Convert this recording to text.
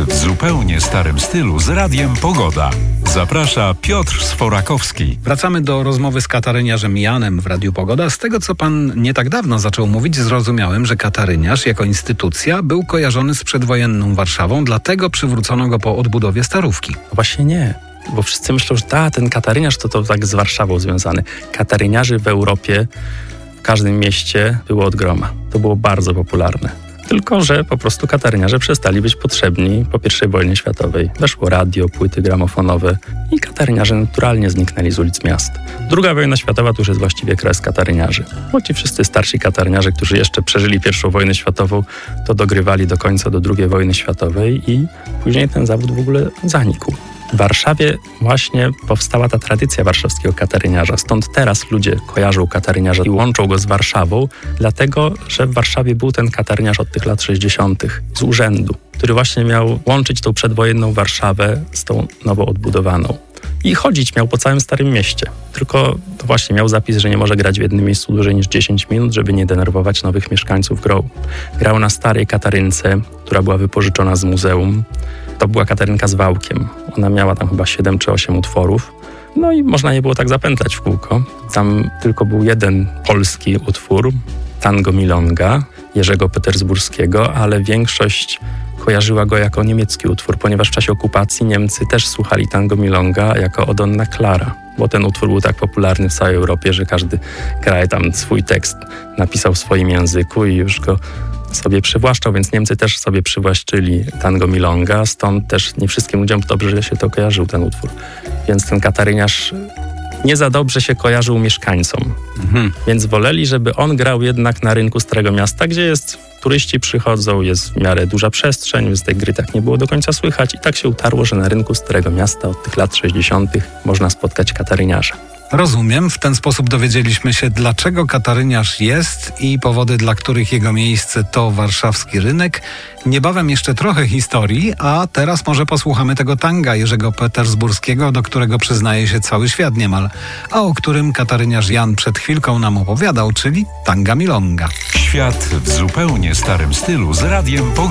w zupełnie starym stylu z Radiem Pogoda. Zaprasza Piotr Sforakowski. Wracamy do rozmowy z kataryniarzem Janem w Radiu Pogoda. Z tego, co pan nie tak dawno zaczął mówić, zrozumiałem, że kataryniarz jako instytucja był kojarzony z przedwojenną Warszawą, dlatego przywrócono go po odbudowie Starówki. Właśnie nie, bo wszyscy myślą, że ten kataryniarz to tak z Warszawą związany. Kataryniarzy w Europie, w każdym mieście było od groma. To było bardzo popularne. Tylko że po prostu kataryniarze przestali być potrzebni po I wojnie światowej. Weszło radio, płyty gramofonowe i kataryniarze naturalnie zniknęli z ulic miast. II wojna światowa to już jest właściwie kres kataryniarzy. Bo ci wszyscy starsi kataryniarze, którzy jeszcze przeżyli I wojnę światową, to dogrywali do końca do II wojny światowej i później ten zawód w ogóle zanikł. W Warszawie właśnie powstała ta tradycja warszawskiego kataryniarza. Stąd teraz ludzie kojarzą kataryniarza i łączą go z Warszawą, dlatego, że w Warszawie był ten kataryniarz od tych lat 60. z urzędu, który właśnie miał łączyć tą przedwojenną Warszawę z tą nowo odbudowaną. I chodzić miał po całym Starym Mieście. Tylko to właśnie miał zapis, że nie może grać w jednym miejscu dłużej niż 10 minut, żeby nie denerwować nowych mieszkańców grą. Grał na starej katarynce, która była wypożyczona z muzeum. To była katarynka z wałkiem. Ona miała tam chyba 7 czy 8 utworów. No i można je było tak zapętlać w kółko. Tam tylko był jeden polski utwór, Tango Milonga, Jerzego Petersburskiego, ale większość kojarzyła go jako niemiecki utwór, ponieważ w czasie okupacji Niemcy też słuchali Tango Milonga jako Odonna Clara, bo ten utwór był tak popularny w całej Europie, że każdy kraj tam swój tekst napisał w swoim języku i już go sobie przywłaszczał, więc Niemcy też sobie przywłaszczyli Tango Milonga, stąd też nie wszystkim ludziom dobrze się to kojarzył, ten utwór. Więc ten kataryniarz nie za dobrze się kojarzył mieszkańcom. Więc woleli, żeby on grał jednak na rynku Starego Miasta, gdzie turyści przychodzą, jest w miarę duża przestrzeń, więc tej gry tak nie było do końca słychać i tak się utarło, że na rynku Starego Miasta od tych lat 60. można spotkać kataryniarza. Rozumiem. W ten sposób dowiedzieliśmy się, dlaczego kataryniarz jest i powody, dla których jego miejsce to warszawski rynek. Niebawem jeszcze trochę historii, a teraz może posłuchamy tego tanga Jerzego Petersburskiego, do którego przyznaje się cały świat niemal, a o którym kataryniarz Jan przed chwilką nam opowiadał, czyli Tanga Milonga. Świat w zupełnie starym stylu z Radiem Pogoda.